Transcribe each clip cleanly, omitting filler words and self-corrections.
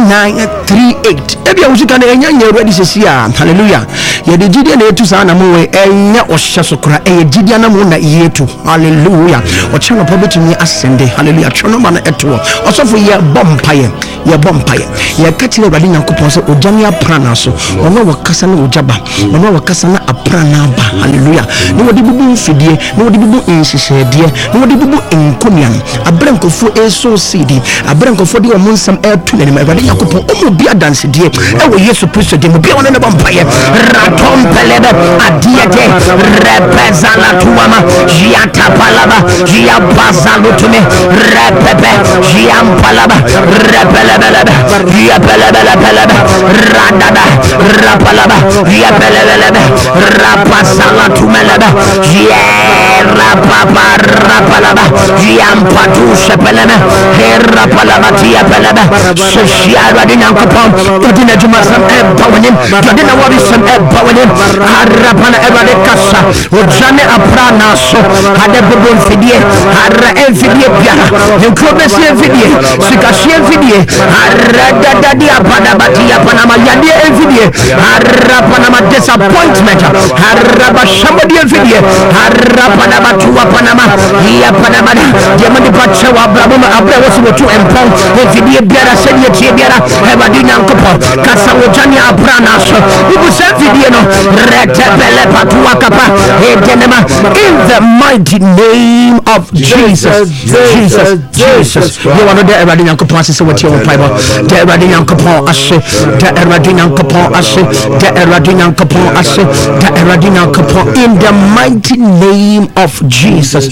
9938. Ebia usika na enya ready sesia. Hallelujah. Ye de gidi na etu sa na mo we enya ohye sokora e gidi na mo na yetu. Hallelujah. O chano probably me ascend. Hallelujah. Chono ma na eto. Osofo ye bompaye. Ye bompaye. Ye katile Awurade Nyankopon se ojani aprana so. Ono wakasa na ojaba. Ono wakasa na aprana ba. Hallelujah. Ni wodi bubu mfidie, ni wodi bubu nhyehyedie, ni wodi bubu nkomian. Abrenkofo eso sidi. Abrenkofo de omo nsam etu na ni Awurade Nyankopon omo bia dance die. Ewo Yesu Kristo de mo bia wona ne bompaye. Ratom pelebe adiete repezala tuama jiata palaba jia bazalu tume repepe jia palaba repelebelebe jia pelebelebe radada rapalaba jia pelebelebe rapasala tumelebe jia rapapa rapalaba jia patu sepelebe rapalaba jia pelebe shia radina kopom odina juma sam bawenim odina wari sam bawenim harapana ebade kasa ojane aprana so hade bubon fidie harra enfidie biara enkrobesi enfidie sikasi enfidie harra dadadi apada batia panama yade enfidie harra panama disappointment harra bashamodi enfidie harra panama tuwa panama ya panama yamani pacha wa abraboma abrawo sibotu empon enfidie biara sedie tie biara ebadi nyankopo kasa ojane aprana so ibu enfidie no retebele patuwa kapa edenema in the mighty name of Jesus. You want to the Eradi Nyankopon say what you want Bible. The Eradi Nyankopon ashe, the Eradi Nyankopon ashe, the Eradi Nyankopon ashe, the Eradi Nyankopon in the mighty name of Jesus.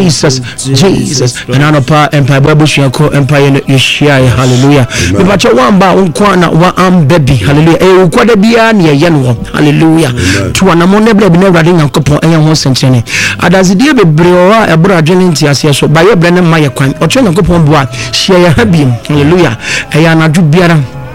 And anopa empire Bible shako empire yeshia hallelujah. Me bacha wamba unkwana wa baby hallelujah. E ukwada bia ne yenwo hallelujah. To anamone ble ne Eradi Nyankopon enya ho senchene. Adazidie bebre wa ebro adwene ntiase so baye bre ne maye kwan. Ocho Nyankopon boa hia ya habim hallelujah. Eya anadu biara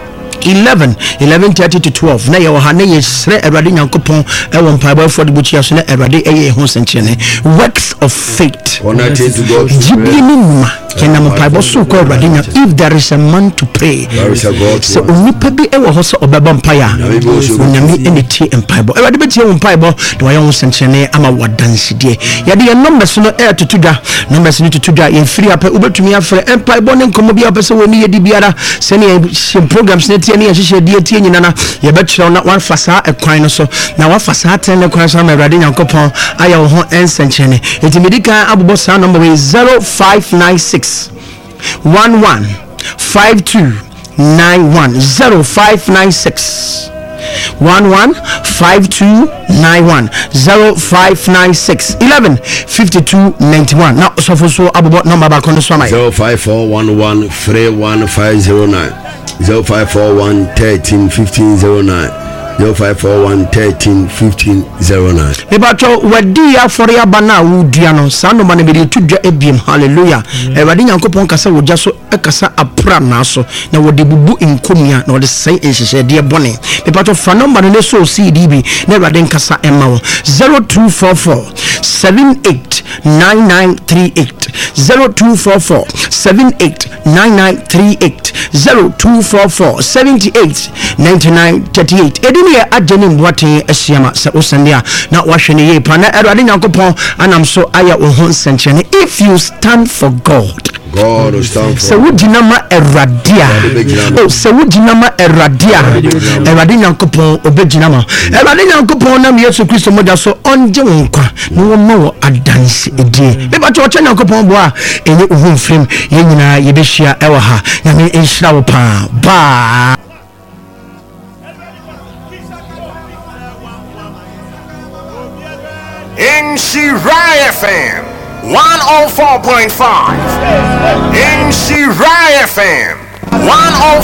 11:30 to 12 na ye wo ha na ye sre Erade Nyankopon e wo mpaaba for the buchia so na Erade eye ho senchene works of faith jibini kena mpaaba so ko Erade nya if there is a man to pray so onipa bi e wo ho so obeba mpaaya onyame ene tie mpaaba Erade be tie wo mpaaba de wo ho senchene ama wadansidie ye de numbers no e tutuda numbers ni tutuda ye free apa ubetumi afre mpaaba ne nkomo bi apese woni ye di biara se ne programs ne tie ne yehye die tie nyina na ye betchero na wan fasa ekwan no so na wa fasa ten ne kwan so ma Erade Nyankopon aya wo ho ensenchene etimedika abobo sa number 0596 115291 0596 115291 0596 115291 now so for so abobo number back on the so 05411 31509 0541 13 1509 0541 13 1509 ebacho wadi afori abana wudia no sano mane be tudwa ebiem hallelujah Erade Nyankopon kasa wogya so ekasa apra na so na wode bubu nkomia na wode sai ehihye de bone ebacho fa number no so CDB na Erade nkasa ema wo 0244 789938 0244 789938 0244 789938 edini ya ajeni mwate esiama sa osandia na wahwene ye pa na Erade Nyankopon anam so aya wo ho senchene if you stand for God will stand for so wudinama Eradia oh so wudinama Eradia Erade Nyankopon obejinama Erade Nyankopon na Yesu Kristo moja so onje wonkwa no wo ma wo adanse edie be ba cho Nyankopon bo a enye uhumfrem ye nyina ye behia ewa ha nyame enhira wo pa ba in Shirai FM 104.5 in Shirai FM 104.5